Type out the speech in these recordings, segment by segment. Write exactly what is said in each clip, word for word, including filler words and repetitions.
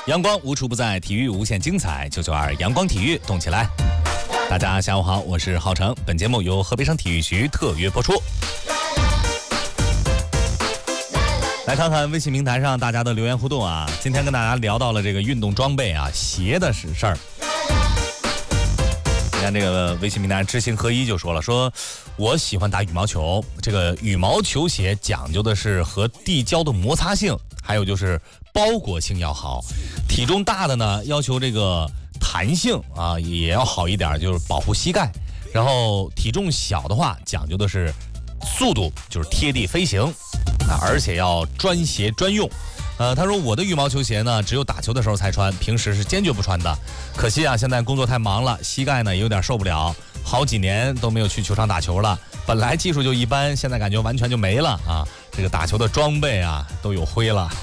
阳光无处不在，体育无限精彩。九九二阳光体育，动起来！大家下午好，我是浩成。本节目由河北省体育局特约播出。来看看微信平台上大家的留言互动啊！今天跟大家聊到了这个运动装备啊，鞋的事儿。你看这个微信平台知行合一就说了，说我喜欢打羽毛球，这个羽毛球鞋讲究的是和地胶的摩擦性，还有就是包裹性要好。体重大的呢，要求这个弹性啊也要好一点，就是保护膝盖。然后体重小的话，讲究的是速度，就是贴地飞行啊，而且要专鞋专用。呃，他说我的羽毛球鞋呢，只有打球的时候才穿，平时是坚决不穿的。可惜啊，现在工作太忙了，膝盖呢也有点受不了，好几年都没有去球场打球了。本来技术就一般，现在感觉完全就没了啊！这个打球的装备啊都有灰了。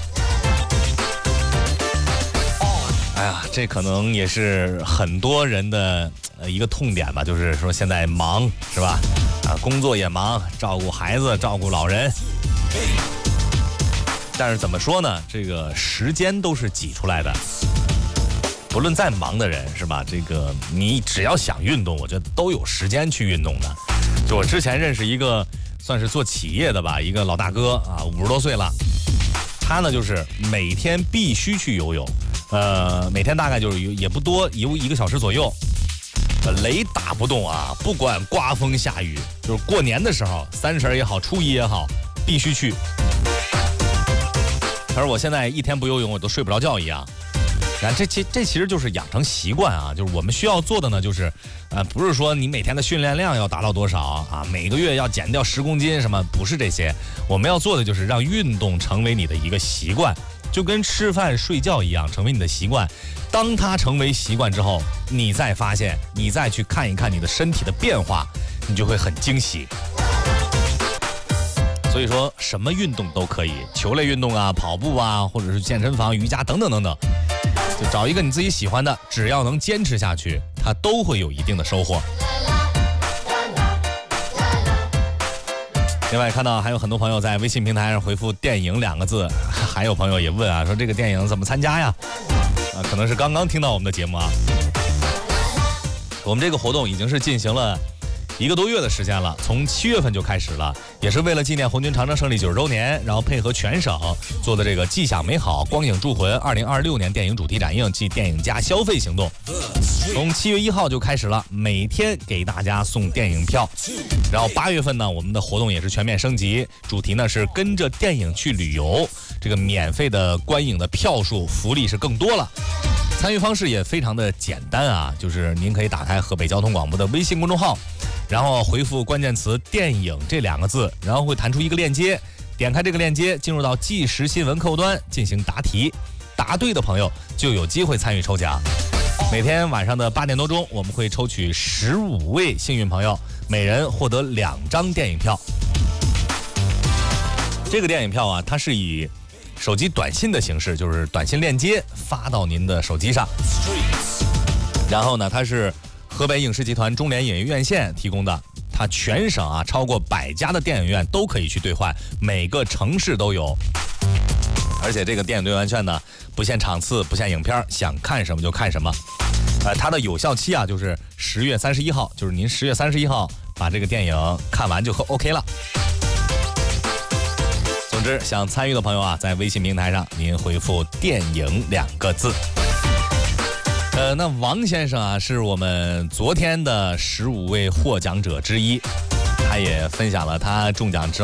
哎呀，这可能也是很多人的呃一个痛点吧，就是说现在忙是吧？啊，工作也忙，照顾孩子，照顾老人。但是怎么说呢？这个时间都是挤出来的。不论再忙的人是吧？这个你只要想运动，我觉得都有时间去运动的。就我之前认识一个算是做企业的吧，一个老大哥啊，五十多岁了。他呢就是每天必须去游泳，呃，每天大概就是也不多，游一个小时左右。雷打不动啊，不管刮风下雨，就是过年的时候，三十也好，初一也好，必须去。他说我现在一天不游泳，我都睡不着觉一样。然后这其这其实就是养成习惯啊，就是我们需要做的呢，就是呃，不是说你每天的训练量要达到多少啊，每个月要减掉十公斤什么，不是这些。我们要做的就是让运动成为你的一个习惯，就跟吃饭睡觉一样，成为你的习惯。当它成为习惯之后，你再发现，你再去看一看你的身体的变化，你就会很惊喜。所以说什么运动都可以，球类运动啊，跑步啊，或者是健身房、瑜伽等等等等，就找一个你自己喜欢的，只要能坚持下去，它都会有一定的收获。另外看到还有很多朋友在微信平台上回复电影两个字，还有朋友也问啊，说这个电影怎么参加呀？啊，可能是刚刚听到我们的节目啊。我们这个活动已经是进行了一个多月的时间了，从七月份就开始了，也是为了纪念红军长征胜利九十周年，然后配合全省做的这个既想美好光影铸魂二零二六年电影主题展映暨电影加消费行动，从七月一号就开始了，每天给大家送电影票。然后八月份呢，我们的活动也是全面升级，主题呢是跟着电影去旅游，这个免费的观影的票数福利是更多了。参与方式也非常的简单啊，就是您可以打开河北交通广播的微信公众号，然后回复关键词电影这两个字，然后会弹出一个链接，点开这个链接进入到即时新闻客户端进行答题，答对的朋友就有机会参与抽奖。每天晚上的八点多钟，我们会抽取十五位幸运朋友，每人获得两张电影票。这个电影票啊，它是以手机短信的形式，就是短信链接发到您的手机上，然后呢，它是河北影视集团中联影业院线提供的，它全省啊超过百家的电影院都可以去兑换，每个城市都有。而且这个电影兑换券呢，不限场次，不限影片，想看什么就看什么。呃，它的有效期啊就是十月三十一号，就是您十月三十一号把这个电影看完就 OK 了。总之，想参与的朋友啊，在微信平台上您回复“电影”两个字。呃，那王先生啊，是我们昨天的十五位获奖者之一，他也分享了他中奖之后